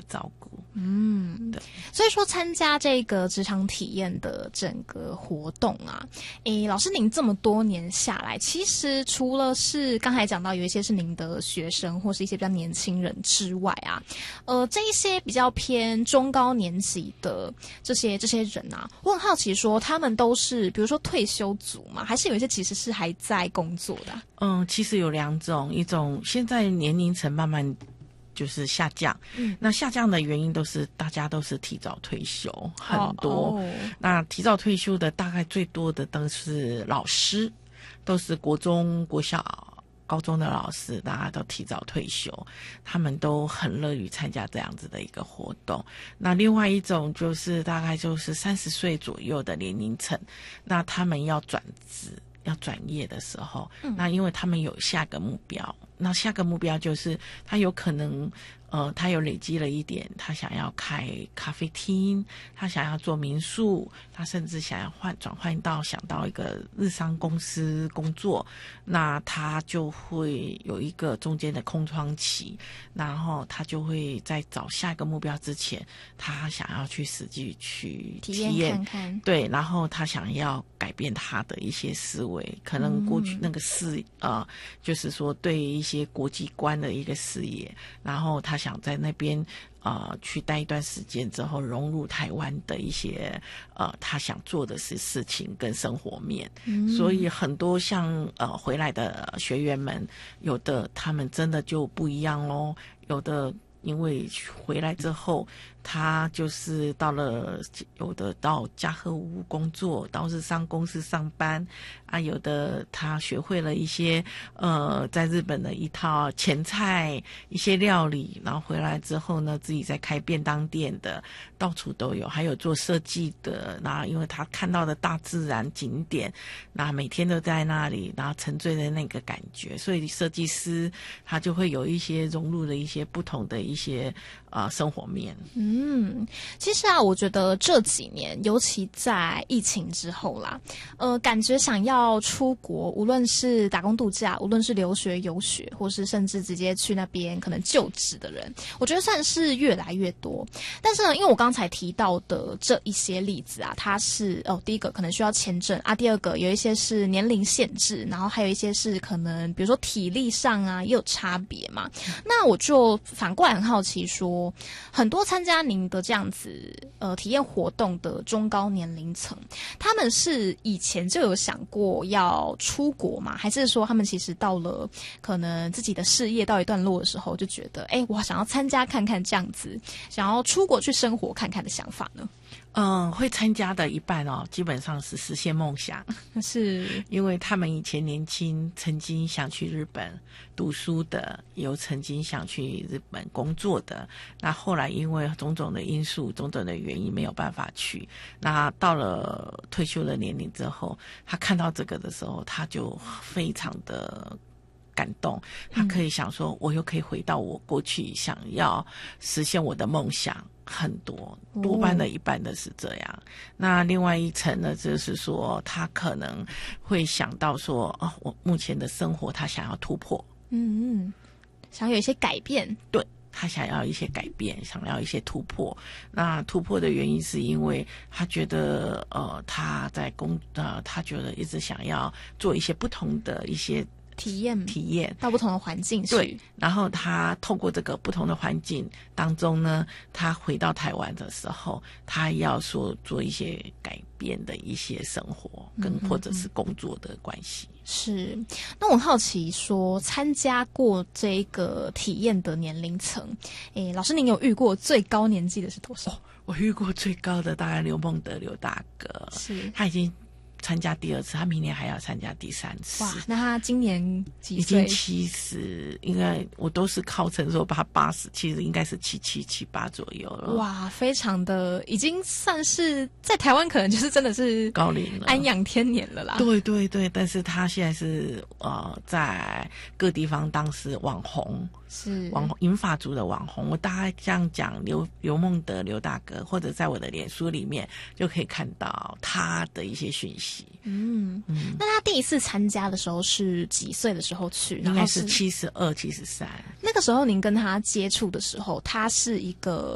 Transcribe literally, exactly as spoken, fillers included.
照顾。 嗯，对，所以说参加这个职场体验的整个活动啊，诶，老师您这么多年下来，其实除了是刚才讲到有一些是您的学生或是一些比较年轻人之外啊，呃，这一些比较偏中高年级的这些这些人啊，我很好奇说他们都是比如说退休族吗？还是有一些其实是还在工作的啊？ 嗯，其实有两种，一种现在年龄层慢慢就是下降，嗯，那下降的原因都是大家都是提早退休，很多。哦、那提早退休的大概最多的都是老师，都是国中、国小、高中的老师，大家都提早退休，他们都很乐于参加这样子的一个活动。那另外一种就是大概就是三十岁左右的年龄层，那他们要转职。要转业的时候，嗯、那因为他们有下个目标，那下个目标就是他有可能呃，他有累积了一点，他想要开咖啡厅，他想要做民宿，他甚至想要换转换到想到一个日商公司工作，那他就会有一个中间的空窗期，然后他就会在找下一个目标之前，他想要去实际去体验，体验看看，对，然后他想要改变他的一些思维，可能过去那个视、嗯、呃，就是说对一些国际观的一个视野，然后他想在那边呃去待一段时间之后，融入台湾的一些呃他想做的是事情跟生活面，嗯、所以很多像呃回来的学员们，有的他们真的就不一样咯，有的因为回来之后，他就是到了有的到家和屋工作，到日商公司上班啊，有的他学会了一些呃在日本的一套前菜一些料理，然后回来之后呢，自己在开便当店的，到处都有，还有做设计的，然后因为他看到的大自然景点，那每天都在那里，然后沉醉的那个感觉，所以设计师他就会有一些融入了一些不同的一些呃生活面。 嗯，其实啊，我觉得这几年，尤其在疫情之后啦，呃，感觉想要出国，无论是打工度假，无论是留学游学，或是甚至直接去那边可能就职的人，我觉得算是越来越多。但是呢，因为我刚才提到的这一些例子啊，它是哦，第一个可能需要签证啊，第二个有一些是年龄限制，然后还有一些是可能比如说体力上啊也有差别嘛。那我就反过来很好奇说，很多参加您的这样子呃体验活动的中高年龄层，他们是以前就有想过要出国吗？还是说他们其实到了可能自己的事业到一段落的时候，就觉得哎，我想要参加看看这样子，想要出国去生活看看的想法呢？ 嗯，会参加的一半哦，基本上是实现梦想， 是因为他们以前年轻，曾经想去日本读书的，有曾经想去日本工作的，那后来因为种种的因素、种种的原因没有办法去，那到了退休的年龄之后，他看到这个的时候，他就非常的感动，他可以想说，我又可以回到我过去想要实现我的梦想。很多，多半的一半的是这样。哦、那另外一层呢，就是说他可能会想到说，哦，我目前的生活他想要突破， 嗯嗯，想有一些改变， 对。他想要一些改变，想要一些突破。那突破的原因是因为他觉得，呃，他在工，呃，他觉得一直想要做一些不同的一些。 体验体验到不同的环境去， 对，然后他透过这个不同的环境当中呢，他回到台湾的时候，他要说做一些改变的一些生活跟嗯嗯嗯或者是工作的关系。 是，那我好奇说，参加过这个体验的年龄层，诶，老师您有遇过最高年纪的是多少？ 哦、我遇过最高的大概刘梦德刘大哥， 是他已经参加第二次，他明年还要参加第三次。 哇，那他今年几岁？ 已经七十，应该我都是靠称说把他八十，其实应该是七七七八左右了。 哇，非常的，已经算是在台湾可能就是真的是高龄了， 安养天年了啦。 对对对，但是他现在是呃在各地方当时网红。 是网红银发族的网红，我大概这样讲，刘刘梦德刘大哥，或者在我的脸书里面就可以看到他的一些讯息。 嗯嗯，那他第一次参加的时候是几岁的时候去？ 应该是七十二、七十三。 那个时候您跟他接触的时候，他是一个